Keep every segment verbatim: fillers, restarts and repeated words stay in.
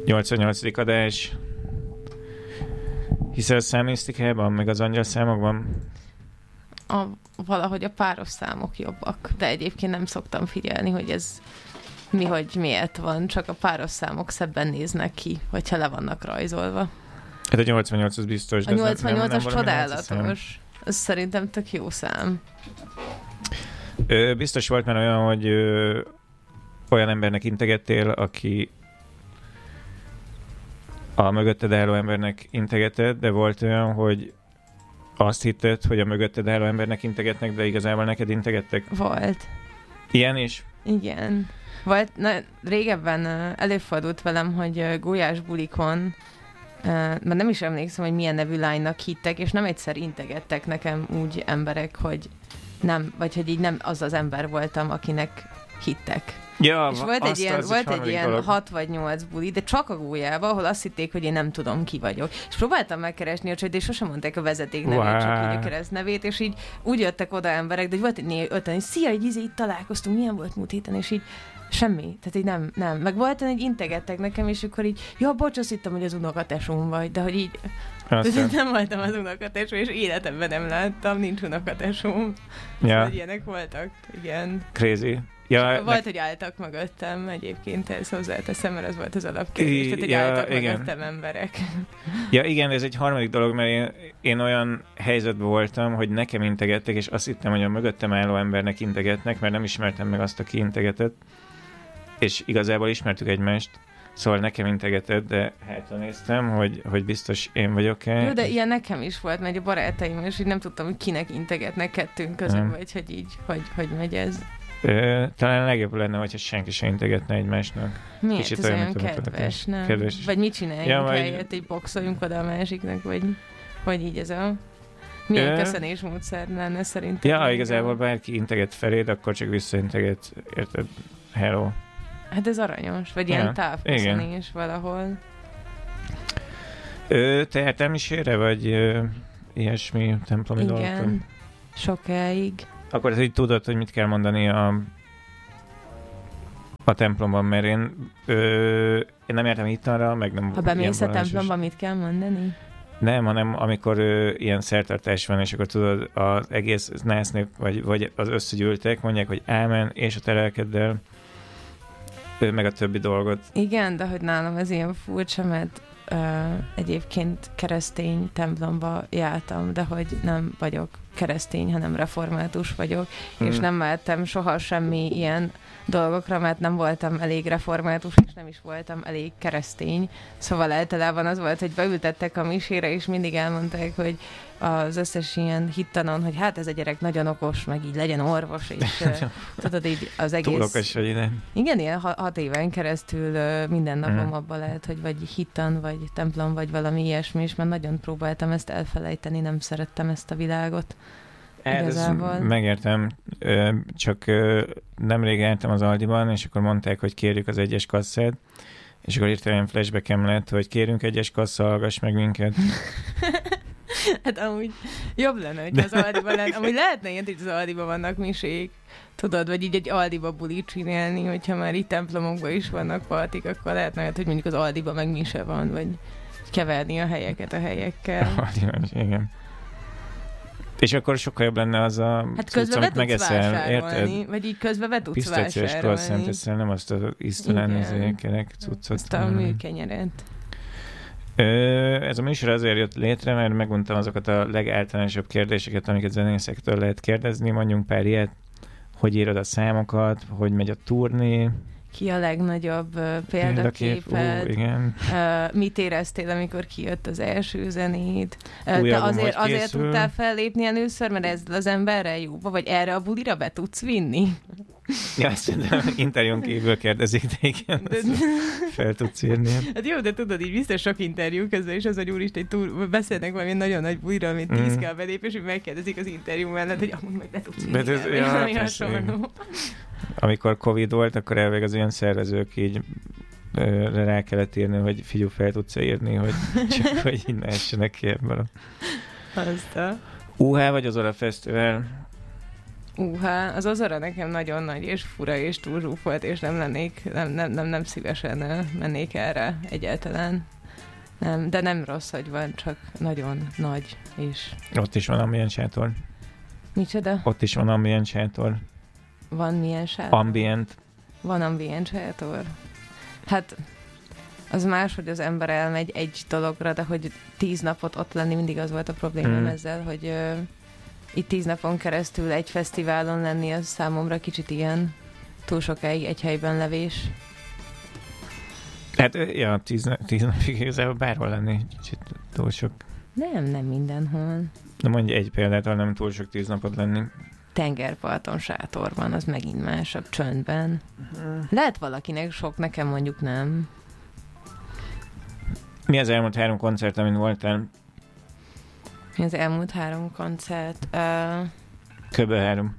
nyolcvannyolcadik adás. Hiszel a számmisztikában, meg az angyalszámokban? A, valahogy a páros számok jobbak, de egyébként nem szoktam figyelni, hogy ez mi, hogy miért van, csak a páros számok szebben néznek ki, hogyha le vannak rajzolva. Hát a nyolcvannyolc az biztos. A nyolcvannyolcas csodálatos. Ez szerintem tök jó szám. Ö, biztos volt már olyan, hogy ö, olyan embernek integettél, aki a mögötted álló embernek integetett, de volt olyan, hogy azt hitted, hogy a mögötted álló embernek integetnek, de igazából neked integettek? Volt. Ilyen is? Igen. Volt, na, régebben előfordult velem, hogy gulyás bulikon, mert nem is emlékszem, hogy milyen nevű lánynak hittek, és nem egyszer integettek nekem úgy emberek, hogy nem, vagy hogy így nem az az ember voltam, akinek hittek. Ja, és volt egy ilyen, volt egy ilyen hat vagy nyolc buli, de csak a gólyába, ahol azt hitték, hogy én nem tudom, ki vagyok. És próbáltam megkeresni a csajt, és sosem mondták a vezeték nevét, wow. Csak így a keresztnevét, és így úgy jöttek oda emberek, de volt egy négy öten, hogy szia, így izé, itt találkoztunk, milyen volt múlt héten, és így semmi. Tehát így nem, nem. Meg volt, hogy integettek nekem, és akkor így, ja, bocs, azt hittem, hogy az unokatesóm vagy, de hogy így nem voltam az unokatesóm, és életemben nem láttam, nincs unokatesóm. Ja. Szóval ilyenek voltak, igen. Crazy. Ja, volt, nek... hogy álltak mögöttem, egyébként ezt hozzáteszem, mert ez volt az alapkérdés, tehát, hogy ja, álltak igen. mögöttem emberek. Ja, igen, ez egy harmadik dolog, mert én, én olyan helyzetben voltam, hogy nekem integettek, és azt hittem, hogy a mögöttem álló embernek integetnek, mert nem ismertem meg azt, aki integetett, és igazából ismertük egymást, szóval nekem integetett, de hátra néztem, hogy, hogy biztos én vagyok-e. Jó, de ilyen nekem is volt, mert a barátaim, és így nem tudtam, hogy kinek integetnek kettőnk közön, vagy hogy így, hogy, hogy megy ez. Ö, talán legjobb lenne, hogyha senki se integetne egymásnak. Miért? Kicsit ez olyan, olyan kedves, nem? Kedves. Vagy mit csináljunk ja, majd... helyett, így boxoljunk oda a másiknak, vagy, vagy így ez a... Milyen Ö... köszönésmódszer lenne szerintem? Ja, igazából bárki integet feléd, akkor csak visszainteget, érted? Hello. Hát ez aranyos, vagy ilyen ja, távköszönés valahol. Ö, te értelmisére, vagy ö, ilyesmi templomi dolgok? Igen, sokáig. Akkor ez így tudod, hogy mit kell mondani a, a templomban, mert én, ö, én nem értem hittanra, meg nem... Ha bemész a templomban, mit kell mondani? Nem, hanem amikor ö, ilyen szertartás van, és akkor tudod, az egész nász nép, vagy, vagy az összegyűltek, mondják, hogy ámen, és a te lelkeddel, ö, meg a többi dolgot. Igen, de hogy nálam ez ilyen furcsa, mert ö, egyébként keresztény templomba jártam, de hogy nem vagyok keresztény, hanem református vagyok, hmm. és nem mehettem soha semmi ilyen dolgokra, mert nem voltam elég református, és nem is voltam elég keresztény. Szóval általában az volt, hogy beültettek a misére, és mindig elmondták, hogy az összes ilyen hittanon, hogy hát ez a gyerek nagyon okos, meg így legyen orvos, és tudod, így az egész... Túl okos, hogy ide. Igen, ilyen hat éven keresztül minden napom hmm. abban lehet, hogy vagy hittan, vagy templom, vagy valami ilyesmi, és már nagyon próbáltam ezt elfelejteni, nem szerettem ezt a világot. Igazából. Megértem, csak nemrég jártam az Aldiban, és akkor mondták, hogy kérjük az egyes kasszát, és akkor hirtelen flashbackem lett, hogy kérünk egyes kassa, hallgass meg minket. Hát amúgy jobb lenne, hogy az Aldiban lenne. Amúgy lehetne ilyen, hogy az Aldiban vannak misék, tudod, vagy így egy Aldiba bulit csinálni, hogyha már itt templomokban is vannak partik, akkor lehetne, hogy mondjuk az Aldiban meg mise van, vagy keverni a helyeket a helyekkel. Aldiban is, igen. És akkor sokkal jobb lenne az a hát cucc, amit megeszel, érted? Vagy így közben be tudsz vásárolni. Pisztáciás kalszent eszel, nem azt az íztelen kerek cuccot. Azt a műkenyeret. Ez a műsor azért jött létre, mert megmondtam azokat a legáltalánosabb kérdéseket, amiket zenészektől lehet kérdezni. Mondjunk pár ilyet, hogy írod a számokat, hogy megy a turné. Ki a legnagyobb uh, példaképed? Igen. Uh, mit éreztél, amikor kijött az első zenéd? Uh, te azért, azért tudtál fellépni először, mert ezzel az emberrel jóba, vagy erre a bulira be tudsz vinni? Ja, szerintem interjún kívül kérdezik, de igen, de... fel tudsz írni. Hát jó, de tudod, így biztos sok interjú közben, és az, hogy úristen, túl beszélnek valami nagyon nagy bulira, amit tíz mm. kell belépés, és megkérdezik az interjú mellett, hogy amúgy meg be tudsz vinni. Be tudsz, ja, ja, amikor Covid volt, akkor elvég az olyan szervezők így ö, rá kellett írni, hogy figyelj, fel tudsz írni, hogy csak hogy így ne essenek ki ebből. Aztán. u há vagy az Ola Fesztivál? Uha, az Ozora nekem nagyon nagy és fura és túlzsúfolt, és nem lennék, nem, nem, nem, nem szívesen mennék erre egyáltalán. Nem, de nem rossz, hogy van, csak nagyon nagy, és... Ott is van ambient sátor. Micsoda? Ott is van ambient sátor. Van milyen sátor? Ambient. Van ambient sátor. Hát az más, hogy az ember elmegy egy dologra, de hogy tíz napot ott lenni, mindig az volt a problémám hmm. ezzel, hogy uh, itt tíz napon keresztül egy fesztiválon lenni, az számomra kicsit ilyen túl sokáig egy helyben levés. Hát, ja, tíz, tíz napig igazából bárhol lenni, kicsit túl sok. Nem, nem mindenhol. Na mondj egy példát, ahol nem túl sok tíz napot lenni. Tengerparton, sátorban, az megint másabb, csöndben. Uh-huh. Lehet valakinek sok, nekem mondjuk nem. Mi az elmúlt három koncert, amin voltál? Mi az elmúlt három koncert? Uh... Köbben három.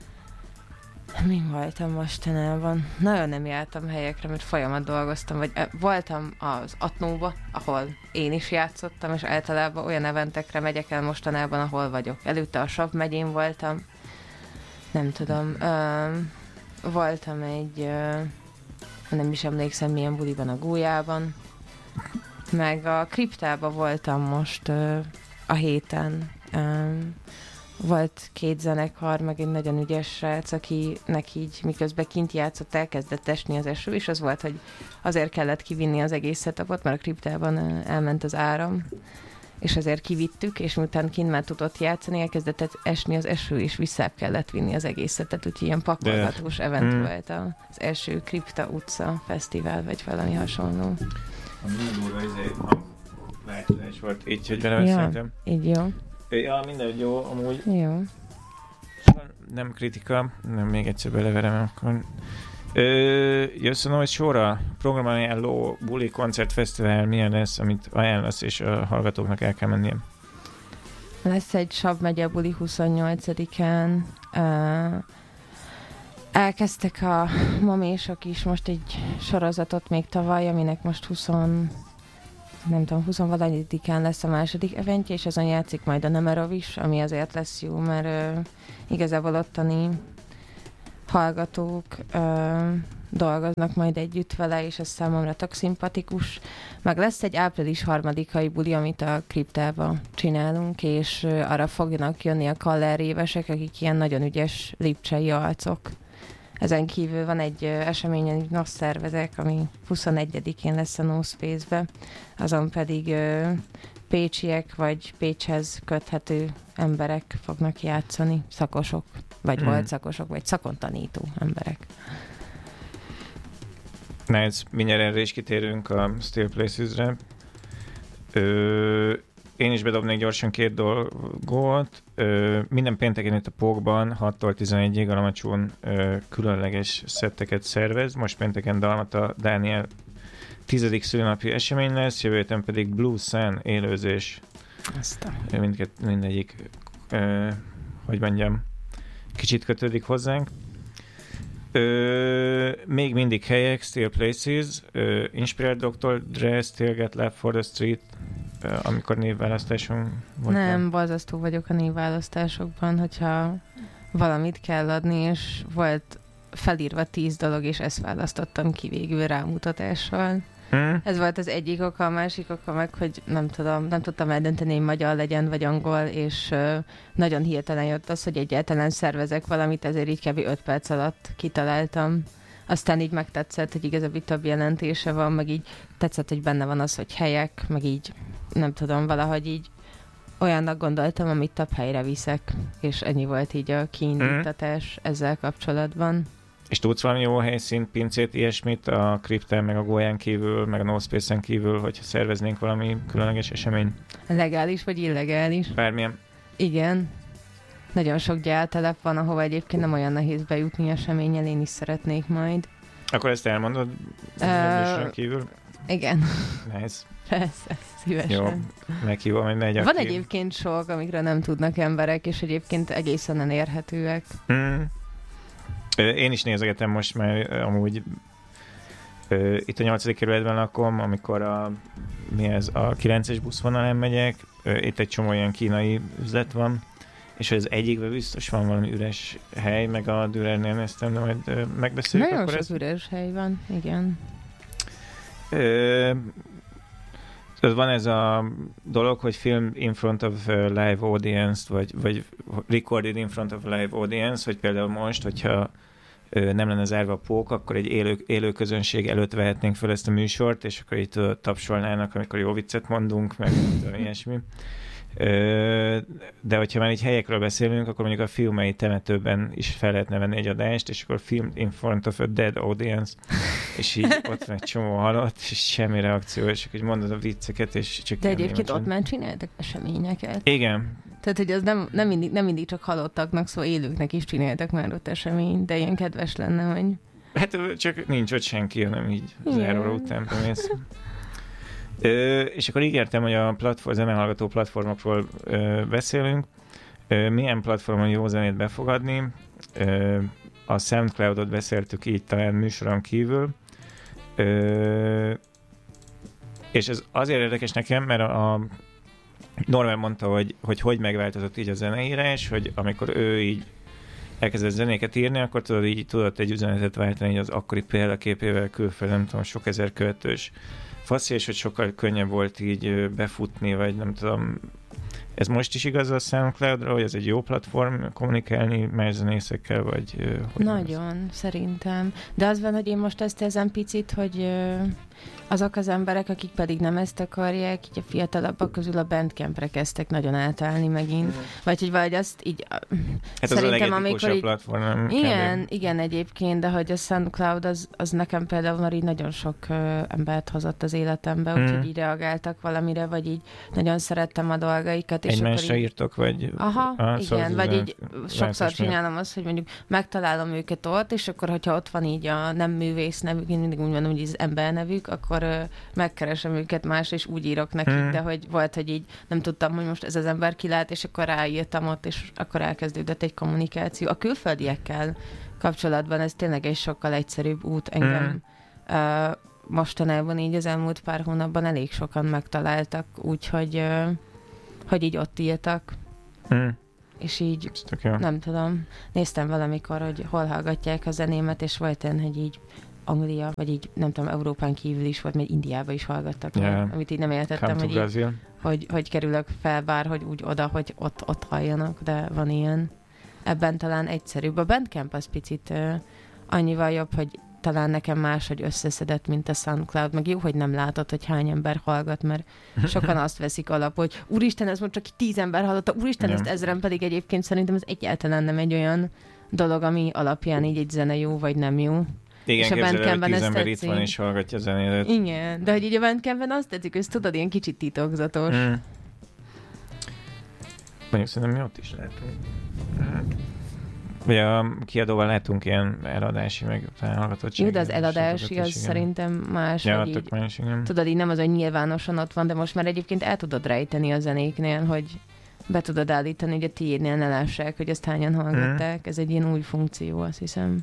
Min voltam mostanában? Nagyon nem jártam helyekre, mert folyamat dolgoztam, vagy uh, voltam az Atnóba, ahol én is játszottam, és általában olyan eventekre megyek el mostanában, ahol vagyok. Előtte a Sav megyén voltam, nem tudom, uh, voltam egy, uh, nem is emlékszem milyen buliban, a Gólyában, meg a Kriptában voltam most uh, a héten. Um, volt két zenekar, meg egy nagyon ügyes srác, akinek így miközben kint játszott, elkezdett esni az eső, és az volt, hogy azért kellett kivinni az egész setupot, mert a Kriptában uh, elment az áram, és azért kivittük, és miután kint már tudott játszani, elkezdett esni az eső, és vissza kellett vinni az egészet, úgyhogy ilyen pakolgatós event mm. volt az első Kripta utca fesztivál, vagy valami hasonló. A mindúra izé változás volt, így, hogy beleveszéltem. Ja, így jó. Ja, minden jó, amúgy. Jó. Nem kritika, nem még egyszer beleverem, akkor... Ö, jössz a Noise Show-ra? Programon ajánló buli koncertfesztivál milyen lesz, amit ajánlasz, és a hallgatóknak el kell mennie? Lesz egy Sav megye buli huszonnyolcadikán. Uh, elkezdtek a mamésok is most egy sorozatot még tavaly, aminek most húsz, nem tudom, huszonvaladikán lesz a második eventje, és azon játszik majd a Nemerov is, ami azért lesz jó, mert uh, igazából ottani hallgatók uh, dolgoznak majd együtt vele, és ez számomra tök szimpatikus. Meg lesz egy április harmadikai buli, amit a Kriptába csinálunk, és uh, arra fognak jönni a Kaller évesek, akik ilyen nagyon ügyes lipcsei arcok. Ezen kívül van egy uh, esemény, amit NOS szervezek, ami huszonegyedikén lesz a No Space-be, azon pedig uh, pécsiek vagy Pécshez köthető emberek fognak játszani, szakosok, vagy mm. volt szakosok, vagy szakon tanító emberek. Na, ez mindjárt erre is kitérünk a Still Places-re. Ö, én is bedobnék gyorsan két dolgot. Ö, minden pénteken itt a Pókban hattól tizenegyig a Lamacsón ö, különleges szetteket szervez. Most pénteken Dalmata Dániel tizedik szülinapi esemény lesz, jövő héten pedig Blue Sun élőzés. Aztán. Mindkett, mindegyik, ö, hogy mondjam, kicsit kötődik hozzánk. Ö, még mindig helyek, Still Places, ö, Inspired doktor Dre, Still Get Left for the Street, ö, amikor névválasztáson volt. Nem, balzasztó vagyok a névválasztásokban, hogyha valamit kell adni, és volt felírva tíz dolog, és ezt választottam ki végül rámutatással. Hmm. Ez volt az egyik oka, a másik oka meg, hogy nem tudom, nem tudtam eldönteni, hogy magyar legyen, vagy angol, és uh, nagyon hirtelen jött az, hogy egyáltalán szervezek valamit, ezért így kb. öt perc alatt kitaláltam. Aztán így megtetszett, hogy igazából több jelentése van, meg így tetszett, hogy benne van az, hogy helyek, meg így, nem tudom, valahogy így olyannak gondoltam, amit több helyre viszek, és ennyi volt így a kiindítatás hmm. ezzel kapcsolatban. És tudsz valami jó helyszínt, pincét, ilyesmit a Kripten, meg a Gólyán kívül, meg a No Space-en kívül, hogyha szerveznénk valami különleges esemény? Legális vagy illegális? Bármilyen. Igen. Nagyon sok gyártelep van, ahova egyébként nem olyan nehéz bejutni eseményel, én is szeretnék majd. Akkor ezt elmondod? Uh, kívül? Igen. Nice. Persze, szívesen. Jó, meghívom, hogy megy. Van aki... egyébként sok, amikről nem tudnak emberek, és egyébként egészen érhetőek. Hmm. Én is nézegetem most, mert amúgy uh, itt a nyolcadik kerületben lakom, amikor a, mi ez, a kilences buszvonalán megyek, uh, itt egy csomó ilyen kínai üzlet van, és az egyikben biztos van valami üres hely, meg a Dürernél néztem, de majd ö, megbeszéljük. Nagyon akkor sok ez... üres hely van, igen. Ö, van ez a dolog, hogy film in front of live audience, vagy, vagy recorded in front of live audience, hogy például most, hogyha nem lenne zárva a pók, akkor egy élő, élő közönség előtt vehetnénk fel ezt a műsort, és akkor itt tapsolnának, amikor jó viccet mondunk, meg ilyesmi. De hogyha már így helyekről beszélünk, akkor mondjuk a Fiumei temetőben is fel lehetne venni egy adást, és akkor film in front of a dead audience, és így ott van egy csomó halott, és semmi reakció, és akkor mondod a vicceket, és csak... De egyébként ott már csináltak eseményeket. Igen. Tehát, hogy az nem, nem, mindig, nem mindig csak halottaknak, szóval élőknek is csináltak már ott eseményt, de ilyen kedves lenne, hogy... Hát csak nincs ott senki, hanem így záróra után bemész. Ö, és akkor ígértem, hogy a platform, zenehallgató platformokról ö, beszélünk. Ö, milyen platformon jó zenét befogadni? Ö, a SoundCloudot beszéltük így talán műsoron kívül. Ö, és ez azért érdekes nekem, mert a, a Norman mondta, hogy, hogy hogy megváltozott így a zeneírás, hogy amikor ő így elkezdett zenéket írni, akkor tudod, így tudott egy üzenetet váltani így az akkori példaképével külföldön, nem tudom, sok ezer követős faszi, és hogy sokkal könnyebb volt így befutni, vagy nem tudom. Ez most is igaz a SoundCloud-ra, hogy ez egy jó platform kommunikálni más zenészekkel, vagy... Nagyon, az? Szerintem. De az van, hogy én most ezt érzem picit, hogy azok az emberek, akik pedig nem ezt akarják, így a fiatalabbak közül a Bandcampre kezdtek nagyon átállni megint. Mm. Vagy hogy vagy azt így... Hát szerintem, az a amikor így... platform, nem Igen, kb. igen egyébként, de hogy a SoundCloud az, az nekem például már így nagyon sok uh, embert hozott az életembe, mm. úgyhogy így reagáltak valamire, vagy így nagyon szerettem a dolgaikat. Egymásra így... írtok, vagy... Aha, ah, igen, szóval vagy így sokszor csinálom azt, hogy mondjuk megtalálom őket ott, és akkor, hogyha ott van így a nem művész nevük, én mindig úgy mondom, hogy az ember nevük, akkor uh, megkeresem őket más, és úgy írok nekik, hmm. de hogy volt, hogy így nem tudtam, hogy most ez az ember ki lehet, és akkor ráírtam ott, és akkor elkezdődött egy kommunikáció. A külföldiekkel kapcsolatban ez tényleg egy sokkal egyszerűbb út engem. Hmm. Uh, mostanában így az elmúlt pár hónapban elég sokan megtaláltak, úgyhogy uh, hogy így ott írtak. Hmm. És így, nem tudom, néztem valamikor, hogy hol hallgatják a zenémet, és volt olyan, hogy így Anglia, vagy így nem tudom, Európán kívül is volt, mert Indiába is hallgattak, yeah. amit így nem értettem, hogy, így, hogy hogy kerülök fel bár, hogy úgy oda, hogy ott, ott halljanak, de van ilyen. Ebben talán egyszerűbb. A Bandcamp az picit uh, annyival jobb, hogy talán nekem máshogy összeszedett, mint a SoundCloud, meg jó, hogy nem látod, hogy hány ember hallgat, mert sokan azt veszik alapul, hogy úristen, ez most csak tíz ember hallotta, úristen, ezt ezren, pedig egyébként szerintem ez egyáltalán nem egy olyan dolog, ami alapján így egy zene jó, vagy nem jó. Igen, és a Bandcampben tíz ember itt van és hallgatja a zenélet. Igen, de hogy így a Bandcampben azt tetszik, hogy tudod, ilyen kicsit titokzatos. Mm. Mondjuk szerintem mi ott is lehetünk. Vagy a kiadóval lehetünk ilyen eladási, meg hallgatottság. Jó, de az eladási az igen. Szerintem más. Ja, hogy így, más, igen. Tudod, így nem az, hogy nyilvánosan ott van, de most már egyébként el tudod rejteni a zenéknél, hogy be tudod állítani, hogy a tiédnél ne lássák, hogy ezt hányan hallgatták. Mm. Ez egy ilyen új funkció, azt hiszem.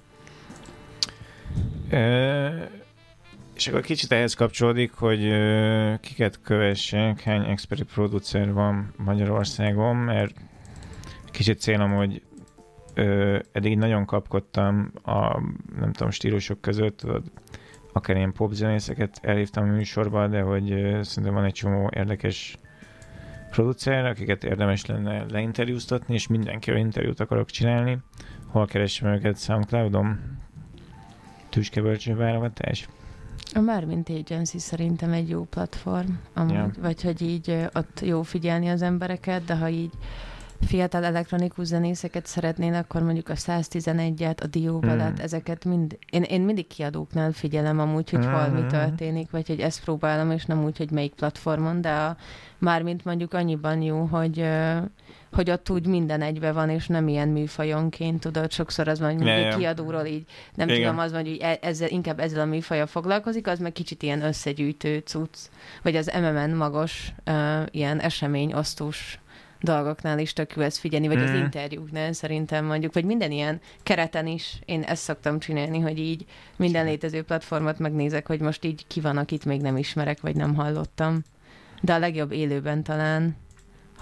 Ö, és akkor kicsit ehhez kapcsolódik, hogy ö, kiket kövessek, hány experi producer van Magyarországon, mert kicsit célom, hogy ö, eddig nagyon kapkodtam a nem tudom, stílusok között, tudod, akár ilyen popzenészeket elhívtam a műsorba, de hogy ö, szerintem van egy csomó érdekes producer, akiket érdemes lenne leinterjúztatni, és mindenkivel interjút akarok csinálni. Hol keresem őket? SoundCloudon? Tüskebölcső válogatás? A Mármint Agency szerintem egy jó platform, amúgy, yeah. vagy hogy így ott jó figyelni az embereket, de ha így fiatal elektronikus zenészeket szeretnél, akkor mondjuk a száztizenegyet, a Dióbalát, mm. ezeket mind... Én, én mindig kiadóknál figyelem amúgy, hogy hol mm. mi történik, vagy hogy ezt próbálom, és nem úgy, hogy melyik platformon, de a Mármint mondjuk annyiban jó, hogy... hogy ott úgy minden egybe van, és nem ilyen műfajonként, tudod, sokszor az van, hogy ja, ja. kiadóról így, nem igen. tudom, az van, hogy ezzel, inkább ezzel a műfajjal foglalkozik, az meg kicsit ilyen összegyűjtő cucc, vagy az em em en magos uh, ilyen eseményosztós dolgoknál is tök jó ezt figyelni, vagy mm. az interjúknál szerintem mondjuk, vagy minden ilyen kereten is, én ezt szoktam csinálni, hogy így minden létező platformot megnézek, hogy most így ki van, akit még nem ismerek, vagy nem hallottam. De a legjobb élőben talán,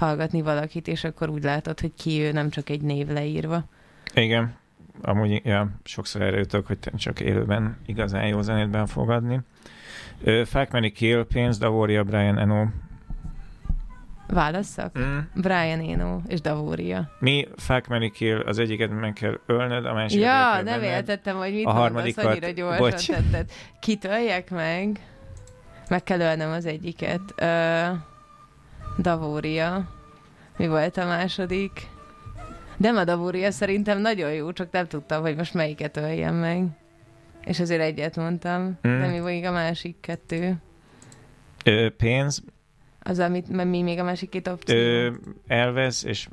hallgatni valakit, és akkor úgy látod, hogy ki ő, nem csak egy név leírva. Igen. Amúgy ja, sokszor erre jutok, hogy csak élőben igazán jó zenét be fogadni. Fuck, Marry, Kill, pénz, Davoria, Brian Eno. Válasszak? Mm. Brian Eno és Davoria. Mi Fuck, Marry, Kill, az egyiket meg kell ölnöd, a másikat ja, nem értettem, hogy mit a mondasz, annyira gyorsan bocs. tetted. Kitöljek meg? Meg kell ölnöm az egyiket. Uh, Davoria. Mi volt a második? De a Davoria szerintem nagyon jó, csak nem tudtam, hogy most melyiket öljem meg. És azért egyet mondtam. Mm. De mi volt a másik kettő? Ö, pénz. Az, amit mi még a másik két opció? Ö, elvesz, és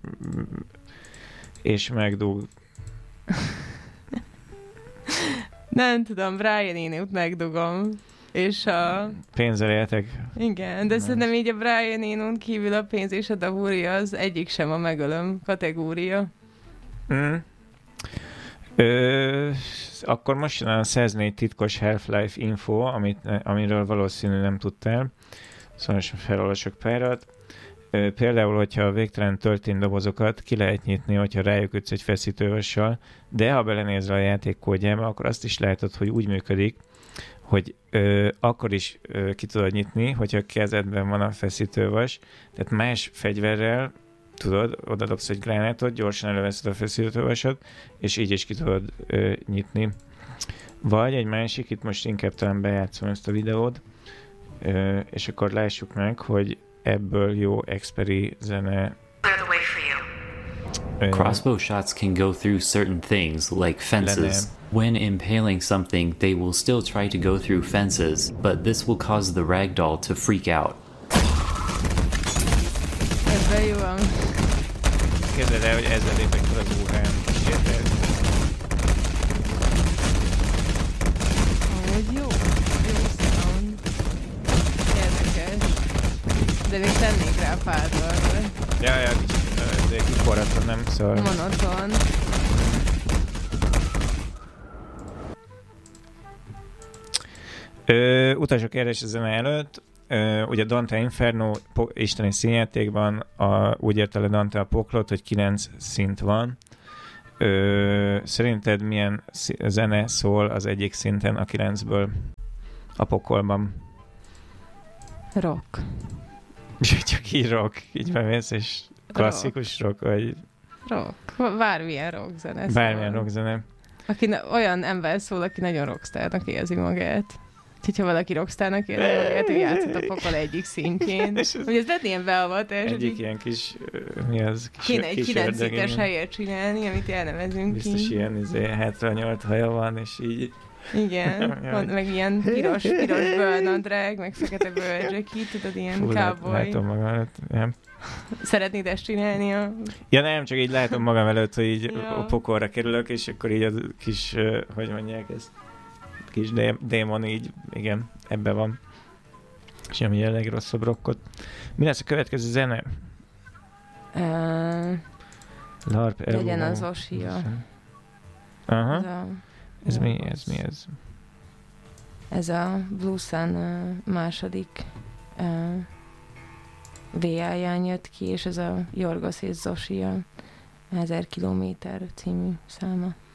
és megdug. Nem tudom, Brian Eno-t megdugom. És a... Pénzzel éltek. Igen, de nem. Szerintem így a Brian Eno-n kívül a pénz és a Davoria az egyik sem a megölöm kategória. Mm. Ö, akkor most jön a száznégy titkos Half-Life info, amit, amiről valószínűleg nem tudtál. Szóval felolvasok párat. Ö, például, hogyha a végtelen töltény dobozokat ki lehet nyitni, hogyha rájuk ütsz egy feszítővassal, de ha belenézel a játék kódjába, akkor azt is látod, hogy úgy működik, hogy ö, akkor is ö, ki tudod nyitni, hogyha a kezedben van a feszítővas, tehát más fegyverrel tudod, odadobsz egy gránátot, gyorsan előveszed a feszítővasat, és így is ki tudod ö, nyitni. Vagy egy másik, itt most inkább talán bejátszom ezt a videót, ö, és akkor lássuk meg, hogy ebből jó experi zene. Crossbow shots can go through certain things, like fences. When impaling something, they will still try to go through fences, but this will cause the ragdoll to freak out. Ebben jó van. Képzeld el, hogy ezzel lépek fel az úrán. Ahogy jó. Jó sound. Érdekes. De még tennék rá pár dolgot. Ja, ja, kicsit kiforratlan, nem? Szóval... Monoton. Ö, utasok érdekes zene előtt. Ö, ugye Dante Inferno po- isteni színjátékban a, úgy érte le Dante a poklot, hogy kilenc szint van. Ö, szerinted milyen sz- zene szól az egyik szinten a kilencből a pokolban? Rock. Csak így rock, így bemész, és klasszikus rock, rock vagy... Rock. Bármilyen rock zene. Bármilyen rock zene. Aki, olyan ember szól, aki nagyon rockstarnak érzi magát. Hogyha valaki rockstarnak érzi magát, hogy játszott a pokol egyik szintjén. Hogy ez lett ilyen beavatás. Egyik így... ilyen kis, mi az? Kis, kéne egy kilenc szintes helyet csinálni, amit elnevezünk biztos ki. Biztos ilyen izé, hátranyalt haja van, és így... Igen, van, meg ilyen piros, piros bőrnadrág, meg fekete bőrdzseki, tudod, ilyen cowboy. Látom magam előtt, nem. Szeretnéd ezt csinálni a... Ja nem, csak így látom magam előtt, hogy így ja. a pokolra kerülök, és akkor így a kis, hogy mondják ezt, kis dé- démon így, igen, ebbe van. És ami a legrosszabb rockot. Mi lesz a következő zene? Uh, LARP, legyen az Osia. Aha. Ez, a, ez mi, ez mi ez? Ez a Blue Sun uh, második uh, vé á-ján jött ki, és ez a Jorgos és Zosia ezer kilométer című száma.